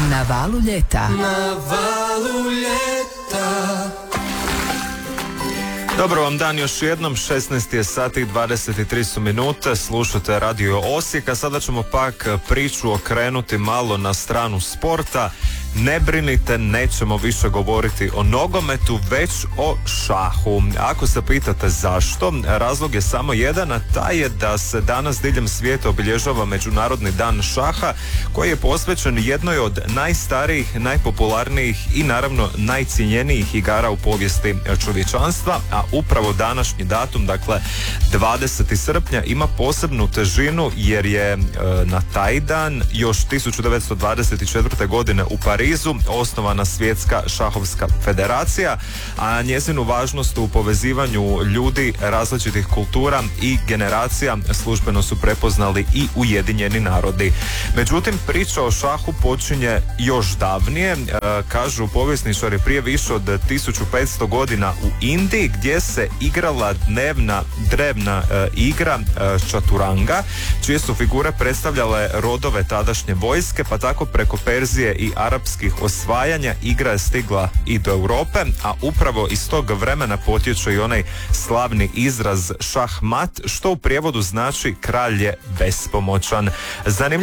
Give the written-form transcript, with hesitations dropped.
Na valu ljeta. Na valu ljeta. Dobro vam dan još jednom, 16 je sati, 23 su minute, slušate Radio Osijek, a sada ćemo pak priču okrenuti malo na stranu sporta. Ne brinite, nećemo više govoriti o nogometu, već o šahu. Ako se pitate zašto, razlog je samo jedan, a taj je da se danas diljem svijeta obilježava Međunarodni dan šaha, koji je posvećen jednoj od najstarijih, najpopularnijih i naravno najcijenjenijih igara u povijesti čovječanstva, a upravo današnji datum, dakle 20. srpnja, ima posebnu težinu jer je na taj dan još 1924. godine u Parizu osnovana Svjetska šahovska federacija, a njezinu važnost u povezivanju ljudi različitih kultura i generacija službeno su prepoznali i Ujedinjeni narodi. Međutim, priča o šahu počinje još davnije, kažu povjesničari, prije više od 1500 godina u Indiji, gdje se igrala drevna igra čaturanga, čije su figure predstavljale rodove tadašnje vojske, pa tako preko Perzije i arapskih osvajanja igra je stigla i do Europe, a upravo iz tog vremena potječe i onaj slavni izraz šah mat, što u prijevodu znači kralj je bespomoćan. Zanimljivo